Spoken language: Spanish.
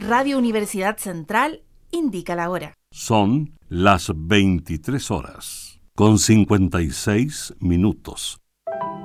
Radio Universidad Central indica la hora. Son las 23 horas, con 56 minutos.